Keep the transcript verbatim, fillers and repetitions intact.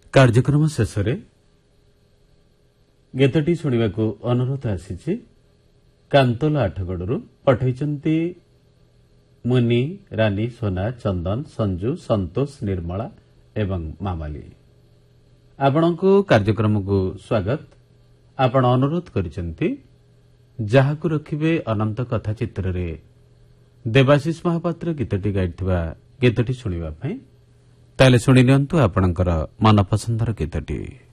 କାର୍ଯ୍ୟକ୍ରମ ଶେଷରେ ଗୀତଟି ଶୁଣିବାକୁ ଅନୁରୋଧ ଆସିଛି। କାନ୍ତୋଲ ଆଠଗଡ଼ରୁ ପଠାଇଛନ୍ତି ମୁନି, ରାନୀ, ସୋନା, ଚନ୍ଦନ, ସଞ୍ଜୁ, ସନ୍ତୋଷ, ନିର୍ମଳା ଏବଂ ମାମାଲି। ଆପଣଙ୍କୁ କାର୍ଯ୍ୟକ୍ରମକୁ ସ୍ୱାଗତ। ଆପଣ ଅନୁରୋଧ କରିଛନ୍ତି ଯାହାକୁ ରଖିବେ ଅନନ୍ତ କଥା ଚିତ୍ରରେ ଦେବାଶିଷ ମହାପାତ୍ର ଗୀତଟି ଗାଇଥିବା ଗୀତଟି ଶୁଣିବା ପାଇଁ। ତାହେଲେ ଶୁଣି ନିଅନ୍ତୁ ଆପଣଙ୍କର ମନପସନ୍ଦର ଗୀତଟି।